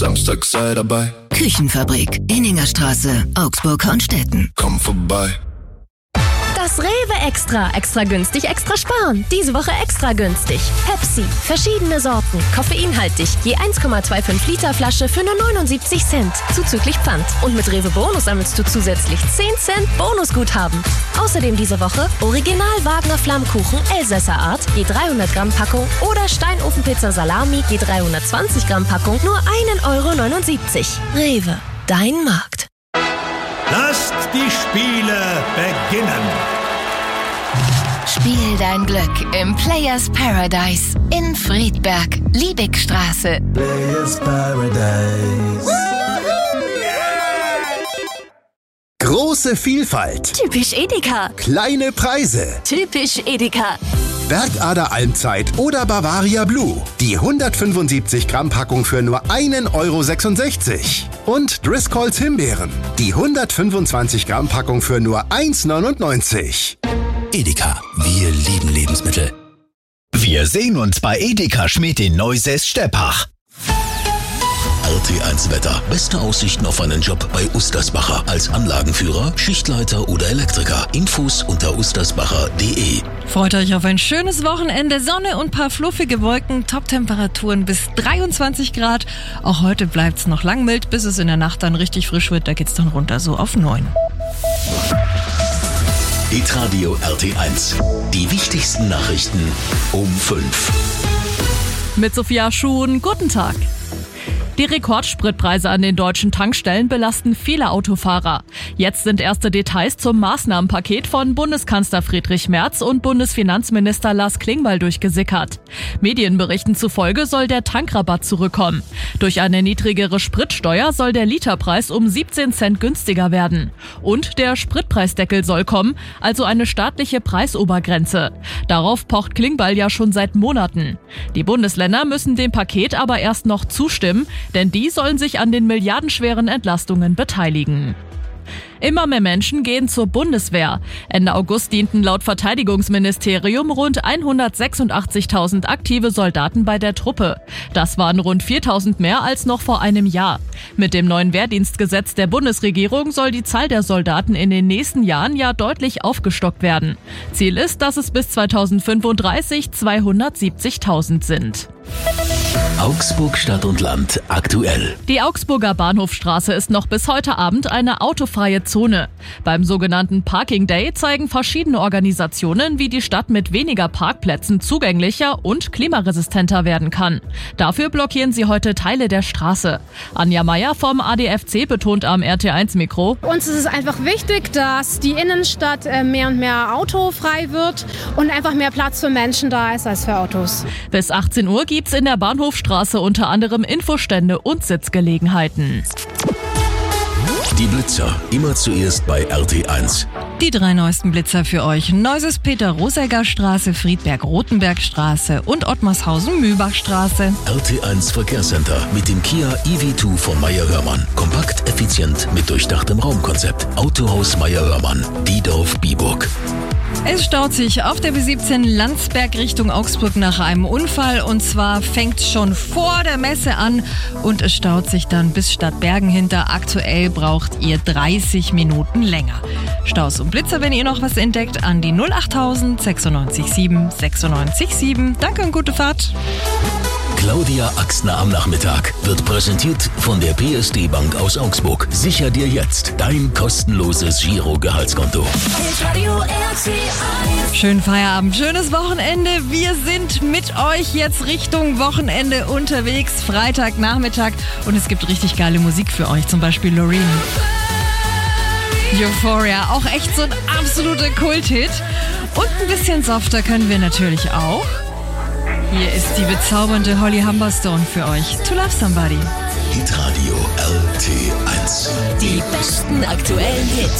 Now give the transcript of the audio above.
Samstag sei dabei. Küchenfabrik, Inningerstraße, Augsburg-Hornstetten. Komm vorbei. Das Rewe Extra. Extra günstig, extra sparen. Diese Woche extra günstig. Pepsi. Verschiedene Sorten. Koffeinhaltig. Je 1,25 Liter Flasche für nur 79 Cent. Zuzüglich Pfand. Und mit Rewe Bonus sammelst du zusätzlich 10 Cent Bonusguthaben. Außerdem diese Woche Original Wagner Flammkuchen Elsässer Art. Je 300 Gramm Packung. Oder Steinofenpizza Salami. Je 320 Gramm Packung. Nur 1,79 €. Rewe. Dein Markt. Lasst die Spiele beginnen. Spiel dein Glück im Players Paradise in Friedberg, Liebigstraße. Players Paradise. Große Vielfalt, Typisch Edeka. kleine Preise. Typisch Edeka. Bergader Almzeit oder Bavaria Blue. Die 175 Gramm Packung für nur 1,66 €. Und Driscolls Himbeeren. Die 125 Gramm Packung für nur 1,99 €. Edeka, wir lieben Lebensmittel. Wir sehen uns bei Edeka Schmidt in Neusäß-Steppach. RT1 Wetter. Beste Aussichten auf einen Job bei Ustersbacher. Als Anlagenführer, Schichtleiter oder Elektriker. Infos unter ustersbacher.de. Freut euch auf ein schönes Wochenende. Sonne und paar fluffige Wolken. Top-Temperaturen bis 23 Grad. Auch heute bleibt's noch lang mild, bis es in der Nacht dann richtig frisch wird. Da geht's dann runter so auf 9. Hitradio RT1. Die wichtigsten Nachrichten um 5. Mit Sophia Schuhn, guten Tag. Die Rekordspritpreise an den deutschen Tankstellen belasten viele Autofahrer. Jetzt sind erste Details zum Maßnahmenpaket von Bundeskanzler Friedrich Merz und Bundesfinanzminister Lars Klingbeil durchgesickert. Medienberichten zufolge soll der Tankrabatt zurückkommen. Durch eine niedrigere Spritsteuer soll der Literpreis um 17 Cent günstiger werden. Und der Spritpreisdeckel soll kommen, also eine staatliche Preisobergrenze. Darauf pocht Klingbeil ja schon seit Monaten. Die Bundesländer müssen dem Paket aber erst noch zustimmen, denn die sollen sich an den milliardenschweren Entlastungen beteiligen. Immer mehr Menschen gehen zur Bundeswehr. Ende August dienten laut Verteidigungsministerium rund 186.000 aktive Soldaten bei der Truppe. Das waren rund 4.000 mehr als noch vor einem Jahr. Mit dem neuen Wehrdienstgesetz der Bundesregierung soll die Zahl der Soldaten in den nächsten Jahren ja deutlich aufgestockt werden. Ziel ist, dass es bis 2035 270.000 sind. Augsburg Stadt und Land aktuell. Die Augsburger Bahnhofstraße ist noch bis heute Abend eine autofreie Zone. Beim sogenannten Parking Day zeigen verschiedene Organisationen, wie die Stadt mit weniger Parkplätzen zugänglicher und klimaresistenter werden kann. Dafür blockieren sie heute Teile der Straße. Anja Meier vom ADFC betont am RT1-Mikro: Uns ist es einfach wichtig, dass die Innenstadt mehr und mehr autofrei wird und einfach mehr Platz für Menschen da ist als für Autos. Bis 18 Uhr gibt's in der Bahnhofstraße unter anderem Infostände und Sitzgelegenheiten. Die Blitzer, immer zuerst bei RT1. Die 3 neuesten Blitzer für euch. Neuses Peter-Rosegger Straße, Friedberg-Rotenberg-Straße und Ottmarshausen-Mühlbach-Straße. RT1 Verkehrscenter mit dem Kia EV2 von Meyer-Hörmann. Kompakt, effizient, mit durchdachtem Raumkonzept. Autohaus Meyer-Hörmann, Diedorf-Biburg. Es staut sich auf der B17 Landsberg Richtung Augsburg nach einem Unfall. Und zwar fängt schon vor der Messe an und es staut sich dann bis Stadtbergen hinter. Aktuell braucht ihr 30 Minuten länger. Staus und Blitzer, wenn ihr noch was entdeckt, an die 08000 96 7 96 7. Danke und gute Fahrt. Claudia Axner am Nachmittag wird präsentiert von der PSD Bank aus Augsburg. Sicher dir jetzt dein kostenloses Giro-Gehaltskonto. Schönen Feierabend, schönes Wochenende. Wir sind mit euch jetzt Richtung Wochenende unterwegs, Freitagnachmittag. Und es gibt richtig geile Musik für euch, zum Beispiel Loreen. Euphoria, auch echt so ein absoluter Kulthit. Und ein bisschen softer können wir natürlich auch. Hier ist die bezaubernde Holly Humberstone für euch. To Love Somebody. Hitradio RT1. Die besten aktuellen Hits.